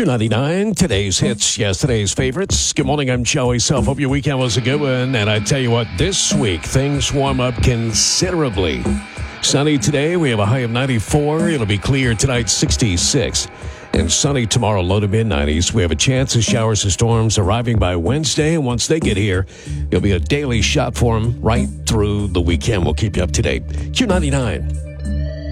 Q99, today's hits, yesterday's favorites. Good morning, I'm Joey Self. Hope your weekend was a good one. And I tell you what, this week, things warm up considerably. Sunny today, we have a high of 94. It'll be clear tonight, 66. And sunny tomorrow, low to mid-90s. We have a chance of showers and storms arriving by Wednesday. And once they get here, it'll be a daily shot for them right through the weekend. We'll keep you up to date. Q99.